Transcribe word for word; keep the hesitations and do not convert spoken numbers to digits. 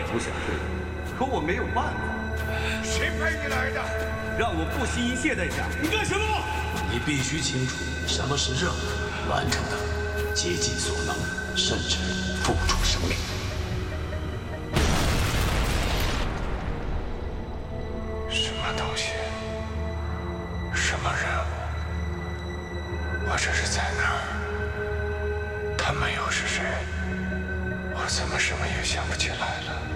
不想退，可我没有办法。 谁派你来的？ 让我不惜一切代价。 你干什么？ 你必须清楚什么是任务，完成它，竭尽所能，甚至付出生命。 什么东西？什么任务？我这是在哪儿？他们又是谁？我怎么什么也想不起来了？